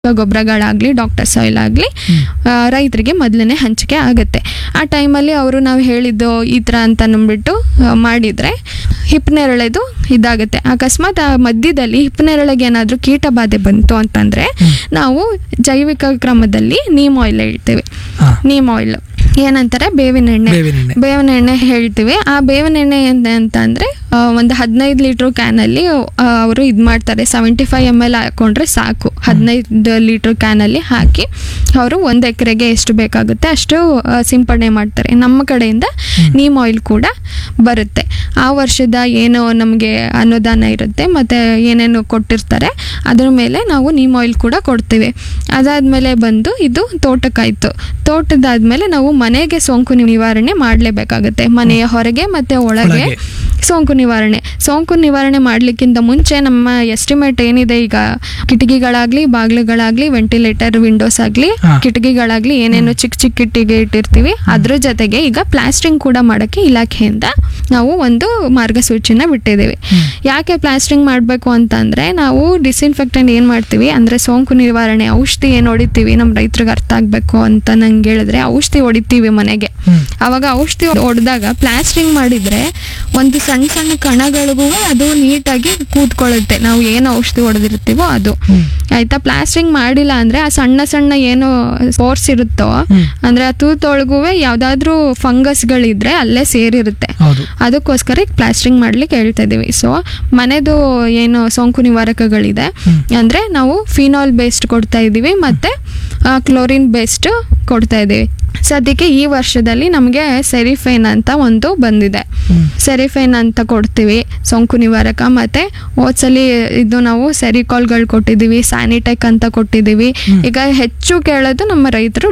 ಗೊಬ್ಬರಗಳಾಗಲಿ doctor soil ಆಗಲಿ ರೈತರಿಗೆ ಮೊದಲನೇ ಹಂಚಿಕೆ ಆಗುತ್ತೆ. ಆ ಟೈಮಲ್ಲಿ ಅವರು ನಾವು ಹೇಳಿದ್ದು ಈ ಥರ ಅಂತ ಅಂದ್ಬಿಟ್ಟು ಮಾಡಿದರೆ ಹಿಪ್ಪನೇರಳೆದು ಇದಾಗುತ್ತೆ. ಅಕಸ್ಮಾತ್ ಆ ಮಧ್ಯದಲ್ಲಿ ಹಿಪ್ಪನೇರಳೆಗೆ ಏನಾದರೂ ಕೀಟ ಬಾಧೆ ಬಂತು ಅಂತಂದರೆ ನಾವು ಜೈವಿಕ ಕ್ರಮದಲ್ಲಿ ನೀಮ್ ಆಯಿಲ್ ಹೇಳ್ತೀವಿ. ನೀಮ್ ಆಯಿಲ್ ಏನಂತಾರೆ ಬೇವಿನ ಎಣ್ಣೆ ಹೇಳ್ತೀವಿ. ಆ ಬೇವಿನ ಎಣ್ಣೆ ಅಂತಂದರೆ ಒಂದು 15 ಲೀಟ್ರ್ ಕ್ಯಾನಲ್ಲಿ ಅವರು ಇದು ಮಾಡ್ತಾರೆ. 75 ml ಹಾಕೊಂಡ್ರೆ ಸಾಕು. 15 ಲೀಟ್ರ್ ಕ್ಯಾನಲ್ಲಿ ಹಾಕಿ ಅವರು 1 ಎಕರೆಗೆ ಎಷ್ಟು ಬೇಕಾಗುತ್ತೆ ಅಷ್ಟು ಸಿಂಪಡಣೆ ಮಾಡ್ತಾರೆ. ನಮ್ಮ ಕಡೆಯಿಂದ ನೀಮ್ ಆಯಿಲ್ ಕೂಡ ಬರುತ್ತೆ. ಆ ವರ್ಷದ ಏನು ನಮಗೆ ಅನುದಾನ ಇರುತ್ತೆ ಮತ್ತು ಏನೇನು ಕೊಟ್ಟಿರ್ತಾರೆ ಅದ್ರ ಮೇಲೆ ನಾವು ನೀಮ್ ಆಯಿಲ್ ಕೂಡ ಕೊಡ್ತೀವಿ. ಅದಾದಮೇಲೆ ಬಂದು ಇದು ತೋಟಕ್ಕಾಯಿತು. ತೋಟದಾದ್ಮೇಲೆ ನಾವು ಮನೆಗೆ ಸೋಂಕು ನಿವಾರಣೆ ಮಾಡಲೇಬೇಕಾಗುತ್ತೆ. ಮನೆಯ ಹೊರಗೆ ಮತ್ತು ಒಳಗೆ ಸೋಂಕು ನಿವಾರಣೆ ಮಾಡಲಿಕ್ಕಿಂತ ಮುಂಚೆ ನಮ್ಮ ಎಸ್ಟಿಮೇಟ್ ಏನಿದೆ, ಈಗ ಕಿಟಕಿಗಳಾಗಲಿ ಬಾಗಿಲುಗಳಾಗಲಿ ವೆಂಟಿಲೇಟರ್ ವಿಂಡೋಸ್ ಆಗಲಿ ಕಿಟಕಿಗಳಾಗಲಿ ಏನೇನು ಚಿಕ್ಕ ಚಿಕ್ಕ ಕಿಟಕಿ ಇಟ್ಟಿರ್ತೀವಿ ಅದ್ರ ಜೊತೆಗೆ ಈಗ ಪ್ಲಾಸ್ಟ್ರಿಂಗ್ ಕೂಡ ಮಾಡೋಕ್ಕೆ ಇಲಾಖೆಯಿಂದ ನಾವು ಒಂದು ಮಾರ್ಗಸೂಚಿನ ಬಿಟ್ಟಿದ್ದೀವಿ. ಯಾಕೆ ಪ್ಲಾಸ್ಟ್ರಿಂಗ್ ಮಾಡಬೇಕು ಅಂತಂದರೆ ನಾವು ಡಿಸ್ಇನ್ಫೆಕ್ಟೆಂಟ್ ಏನು ಮಾಡ್ತೀವಿ ಅಂದರೆ ಸೋಂಕು ನಿವಾರಣೆ ಔಷಧಿ ಏನು ಹೊಡಿತೀವಿ, ನಮ್ಮ ರೈತರಿಗೆ ಅರ್ಥ ಆಗಬೇಕು ಅಂತ ನಂಗೆ ಹೇಳಿದ್ರೆ ಔಷಧಿ ಹೊಡಿತೀವಿ ಮನೆಗೆ. ಆವಾಗ ಔಷಧಿ ಹೊಡೆದಾಗ ಪ್ಲಾಸ್ಟ್ರಿಂಗ್ ಮಾಡಿದರೆ ಒಂದು ಸಣ್ಣ ಸಣ್ಣ ಕಣಗಳಿಗೂ ಅದು ನೀಟಾಗಿ ಕೂತ್ಕೊಳ್ಳುತ್ತೆ. ನಾವು ಏನು ಔಷಧಿ ಹೊಡೆದಿರ್ತೀವೋ ಅದು ಆಯ್ತಾ. ಪ್ಲಾಸ್ಟ್ರಿಂಗ್ ಮಾಡಿಲ್ಲ ಅಂದರೆ ಆ ಸಣ್ಣ ಸಣ್ಣ ಏನು ಸ್ಪೋರ್ಸ್ ಇರುತ್ತೋ ಅಂದರೆ ಆ ತೂತೊಳಗೂ ಯಾವುದಾದ್ರೂ ಫಂಗಸ್ಗಳಿದ್ರೆ ಅಲ್ಲೇ ಸೇರಿರುತ್ತೆ. ಅದಕ್ಕೋಸ್ಕರ ಪ್ಲಾಸ್ಟ್ರಿಂಗ್ ಮಾಡ್ಲಿಕ್ಕೆ ಹೇಳ್ತಾ ಇದೀವಿ. ಸೊ ಮನೆದು ಏನು ಸೋಂಕು ನಿವಾರಕಗಳಿದೆ ಅಂದರೆ ನಾವು ಫಿನಾಲ್ ಬೇಸ್ಡ್ ಕೊಡ್ತಾ ಇದ್ದೀವಿ ಮತ್ತು ಕ್ಲೋರಿನ್ ಬೇಸ್ಡ್ ಕೊಡ್ತಾ ಇದ್ದೀವಿ. ಸದ್ಯಕ್ಕೆ ಈ ವರ್ಷದಲ್ಲಿ ನಮಗೆ ಸೆರಿಫೈನ್ ಅಂತ ಒಂದು ಬಂದಿದೆ. ಸೆರಿಫೈನ್ ಅಂತ ಕೊಡ್ತೀವಿ ಸೋಂಕು ನಿವಾರಕ. ಮತ್ತು ಹೋದ್ಸಲಿ ಇದು ನಾವು ಸೆರಿಕಾಲ್ಗಳು ಕೊಟ್ಟಿದ್ದೀವಿ, ಸ್ಯಾನಿಟೆಕ್ ಅಂತ ಕೊಟ್ಟಿದ್ದೀವಿ. ಈಗ ಹೆಚ್ಚು ಕೇಳೋದು ನಮ್ಮ ರೈತರು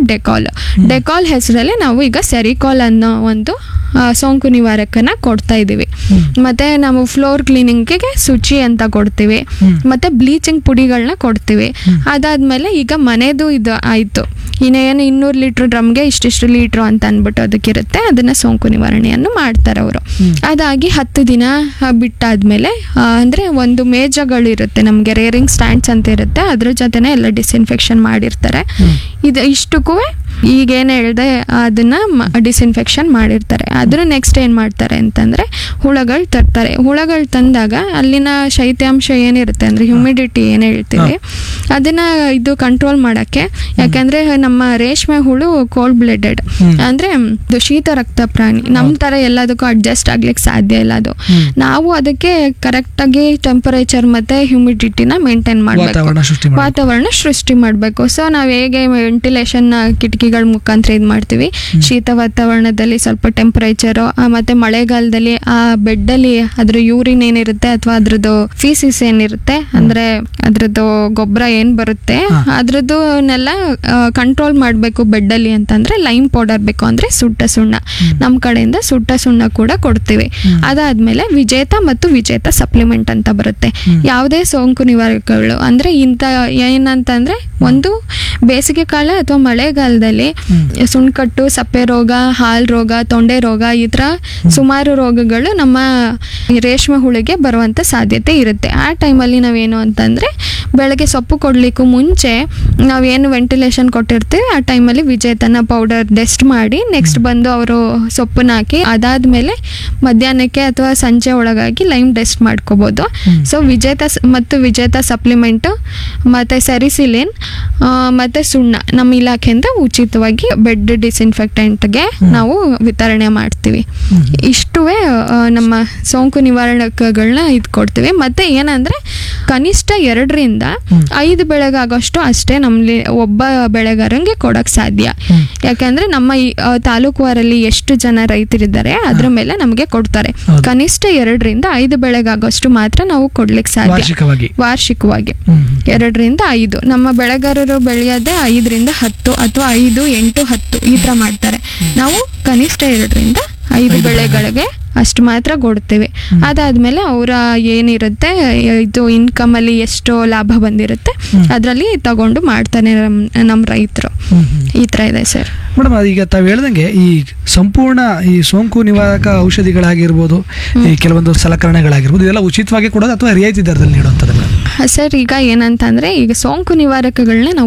ಡೆಕಾಲ್ ಹೆಸರಲ್ಲಿ ನಾವು ಈಗ ಸೆರಿಕಾಲ್ ಅನ್ನೋ ಒಂದು ಸೋಂಕು ನಿವಾರಕನ ಕೊಡ್ತಾ ಇದ್ದೀವಿ. ಮತ್ತು ನಾವು ಫ್ಲೋರ್ ಕ್ಲೀನಿಂಗಿಗೆ ಶುಚಿ ಅಂತ ಕೊಡ್ತೀವಿ ಮತ್ತು ಬ್ಲೀಚಿಂಗ್ ಪುಡಿಗಳನ್ನ ಕೊಡ್ತೀವಿ. ಅದಾದಮೇಲೆ ಈಗ ಮನೆದು ಇದು ಆಯಿತು. ಇನ್ನೇನು 200 ಲೀಟ್ರ್ ಡ್ರಮ್ಗೆ ಇಷ್ಟಿಷ್ಟು ಲೀಟ್ರು ಅಂತ ಅಂದ್ಬಿಟ್ಟು ಅದಕ್ಕಿರುತ್ತೆ. ಅದನ್ನು ಸೋಂಕು ನಿವಾರಣೆಯನ್ನು ಮಾಡ್ತಾರೆ ಅವರು. ಅದಾಗಿ 10 ದಿನ ಬಿಟ್ಟಾದ್ಮೇಲೆ ಅಂದರೆ ಒಂದು ಮೇಜಗಳಿರುತ್ತೆ ನಮಗೆ, ರೇರಿಂಗ್ ಸ್ಟ್ಯಾಂಡ್ಸ್ ಅಂತ ಇರುತ್ತೆ, ಅದ್ರ ಜೊತೆನೇ ಎಲ್ಲ ಡಿಸ್ಇನ್ಫೆಕ್ಷನ್ ಮಾಡಿರ್ತಾರೆ. ಇದು ಇಷ್ಟಕ್ಕೂ ಈಗೇನು ಹೇಳಿದೆ ಅದನ್ನು ಡಿಸ್ಇನ್ಫೆಕ್ಷನ್ ಮಾಡಿರ್ತಾರೆ. ಅದ್ರ ನೆಕ್ಸ್ಟ್ ಏನು ಮಾಡ್ತಾರೆ ಅಂತಂದರೆ ಹುಳಗಳು ತರ್ತಾರೆ. ಹುಳಗಳು ತಂದಾಗ ಅಲ್ಲಿನ ಶೈತ್ಯಾಂಶ ಏನಿರುತ್ತೆ ಅಂದರೆ ಹ್ಯುಮಿಡಿಟಿ ಏನು ಹೇಳ್ತೀವಿ ಅದನ್ನು ಇದು ಕಂಟ್ರೋಲ್ ಮಾಡೋಕ್ಕೆ, ಯಾಕೆಂದರೆ ನಮ್ಮ ರೇಷ್ಮೆ ಹುಳು ಕೋಲ್ಡ್ ಬ್ಲಡೆಡ್ ಅಂದರೆ ಶೀತ ರಕ್ತ ಪ್ರಾಣಿ. ನಮ್ಮ ಥರ ಎಲ್ಲದಕ್ಕೂ ಅಡ್ಜಸ್ಟ್ ಆಗ್ಲಿಕ್ಕೆ ಸಾಧ್ಯ ಇಲ್ಲ. ಅದು ನಾವು ಅದಕ್ಕೆ ಕರೆಕ್ಟಾಗಿ ಟೆಂಪರೇಚರ್ ಮತ್ತು ಹ್ಯುಮಿಡಿಟಿನ ಮೇಂಟೈನ್ ಮಾಡಬೇಕು, ವಾತಾವರಣ ಸೃಷ್ಟಿ ಮಾಡಬೇಕು. ಸೊ ನಾವು ಹೇಗೆ ವೆಂಟಿಲೇಷನ್ ಕಿಟಕಿಗಳ ಮುಖಾಂತರ ಇದು ಮಾಡ್ತೀವಿ, ಶೀತ ವಾತಾವರಣದಲ್ಲಿ ಸ್ವಲ್ಪ ಟೆಂಪರೇಚರು ಮತ್ತು ಮಳೆಗಾಲದಲ್ಲಿ ಆ ಬೆಡ್ಡಲ್ಲಿ ಅದ್ರ ಯೂರಿನ್ ಏನಿರುತ್ತೆ ಅಥವಾ ಅದ್ರದ್ದು ಫೀಸಿಸ್ ಏನಿರುತ್ತೆ ಅಂದರೆ ಅದ್ರದ್ದು ಗೊಬ್ಬರ ಏನು ಬರುತ್ತೆ ಅದ್ರದ್ದನ್ನೆಲ್ಲ ಕಂಟ್ರೋಲ್ ಮಾಡಬೇಕು ಬೆಡ್ಡಲ್ಲಿ ಅಂತಂದರೆ ಲೈಮ್ ಪೌಡರ್ ಬೇಕು ಅಂದರೆ ಸುಟ್ಟ ಸುಣ್ಣ. ನಮ್ಮ ಕಡೆಯಿಂದ ಸುಟ್ಟ ಸುಣ್ಣ ಕೂಡ ಕೊಡ್ತೀವಿ. ಅದಾದಮೇಲೆ ವಿಜೇತ ಮತ್ತು ವಿಜೇತ ಸಪ್ಲಿಮೆಂಟ್ ಅಂತ ಬರುತ್ತೆ. ಯಾವುದೇ ಸೋಂಕು ನಿವಾರಕಗಳು ಅಂದರೆ ಇಂಥ ಏನಂತಂದರೆ ಒಂದು ಬೇಸಿಗೆ ಕಾಲ ಅಥವಾ ಮಳೆಗಾಲದಲ್ಲಿ ಸುಣ್ಕಟ್ಟು, ಸಪ್ಪೆ ರೋಗ, ಹಾಲ್ ರೋಗ, ತೊಂಡೆ ರೋಗ ಈ ಥರ ಸುಮಾರು ರೋಗಗಳು ನಮ್ಮ ರೇಷ್ಮೆ ಹುಳಿಗೆ ಬರುವಂಥ ಸಾಧ್ಯತೆ ಇರುತ್ತೆ. ಆ ಟೈಮಲ್ಲಿ ನಾವೇನು ಅಂತಂದರೆ ಬೆಳಗ್ಗೆ ಸೊಪ್ಪು ಕೊಡಲಿಕ್ಕೂ ಮುಂಚೆ ನಾವೇನು ವೆಂಟಿಲೇಷನ್ ಕೊಟ್ಟಿರ್ತೀವಿ ಆ ಟೈಮಲ್ಲಿ ವಿಜೇತನ ಪೌಡರ್ ಡಸ್ಟ್ ಮಾಡಿ ನೆಕ್ಸ್ಟ್ ಬಂದು ಅವರು ಸೊಪ್ಪನ್ನ ಹಾಕಿ ಅದಾದಮೇಲೆ ಮಧ್ಯಾಹ್ನಕ್ಕೆ ಅಥವಾ ಸಂಜೆ ಒಳಗಾಗಿ ಲೈಮ್ ಡಸ್ಟ್ ಮಾಡ್ಕೋಬೋದು. ಸೊ ವಿಜೇತ ಮತ್ತು ವಿಜೇತ ಸಪ್ಲಿಮೆಂಟು ಮತ್ತು ಸೆರಿಸಿಲಿನ್ ಮತ್ತು ಸುಣ್ಣ ನಮ್ಮ ಇಲಾಖೆಯಿಂದ ಉಚಿತವಾಗಿ ಬೆಡ್ ಡಿಸ್ಇನ್ಫೆಕ್ಟೆಂಟ್ಗೆ ನಾವು ವಿತರಣೆ ಮಾಡ್ತೀವಿ. ಇಷ್ಟುವೇ ನಮ್ಮ ಸೋಂಕು ನಿವಾರಕಗಳನ್ನ ಇದು ಕೊಡ್ತೀವಿ. ಮತ್ತು ಏನಂದರೆ ಕನಿಷ್ಠ 2 ರಿಂದ 5 ಬೆಳೆಗಾಗೋಷ್ಟು ಅಷ್ಟೇ ನಮ್ಮಲ್ಲಿ ಒಬ್ಬ ಬೆಳೆಗಾರಂಗೆ ಕೊಡೋಕ್ಕೆ ಸಾಧ್ಯ. ಯಾಕೆಂದರೆ ನಮ್ಮ ಈ ತಾಲೂಕುವಾರಲ್ಲಿ ಎಷ್ಟು ಜನ ರೈತರಿದ್ದಾರೆ ಅದ್ರ ಮೇಲೆ ನಮಗೆ ಕೊಡ್ತಾರೆ. ಕನಿಷ್ಠ 2 ರಿಂದ 5 ಬೆಳೆಗಾಗೋಷ್ಟು ಮಾತ್ರ ನಾವು ಕೊಡ್ಲಿಕ್ಕೆ ಸಾಧ್ಯ ವಾರ್ಷಿಕವಾಗಿ. 2 ರಿಂದ 5 ನಮ್ಮ ಬೆಳೆಗಾರರು ಬೆಳೆಯೋದೇ 5 ರಿಂದ 10 ಅಥವಾ 5, 8, 10 ಈ ಥರ ಮಾಡ್ತಾರೆ. ನಾವು ಕನಿಷ್ಠ 2 ರಿಂದ 5 ಬೆಳೆಗಳಿಗೆ ಅಷ್ಟು ಮಾತ್ರ ಕೊಡ್ತೀವಿ. ಅದಾದಮೇಲೆ ಅವರ ಏನಿರುತ್ತೆ ಇದು ಇನ್ಕಮಲ್ಲಿ ಎಷ್ಟು ಲಾಭ ಬಂದಿರುತ್ತೆ ಅದರಲ್ಲಿ ತಗೊಂಡು ಮಾಡ್ತಾನೆ ನಮ್ಮ ರೈತರು. ಈ ಥರ ಇದೆ ಸರ್. ಮೇಡಮ್, ಈಗ ತಾವು ಹೇಳ್ದಂಗೆ ಈ ಸಂಪೂರ್ಣ ಈ ಸೋಂಕು ನಿವಾರಕ ಔಷಧಿಗಳಾಗಿರ್ಬೋದು, ಈ ಕೆಲವೊಂದು ಸಲಕರಣೆಗಳಾಗಿರ್ಬೋದು, ಇದೆಲ್ಲ ಉಚಿತವಾಗಿ ಕೊಡೋದು ಅಥವಾ ರಿಯಾಯಿತಿ ದರದಲ್ಲಿ ನೀಡುವಂಥದ್ದು ಮೇಡಮ್? ಸರ್, ಈಗ ಏನಂತಂದರೆ ಈಗ ಸೋಂಕು ನಿವಾರಕಗಳನ್ನ ನಾವು